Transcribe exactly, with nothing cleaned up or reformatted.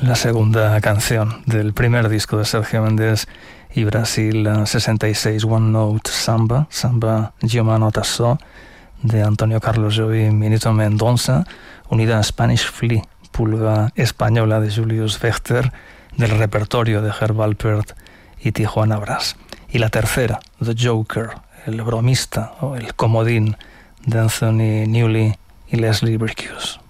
la segunda canción del primer disco de Sergio Méndez y Brasil sesenta y seis, One Note Samba, Samba Giomano Tasso, de Antonio Carlos Jobim y Nito Mendonça, unida a Spanish Flea, pulga española de Julius Wächter, del repertorio de Herb Alpert y Tijuana Brass. Y la tercera, The Joker, el bromista o el comodín de Anthony Newley y Leslie Bricusse.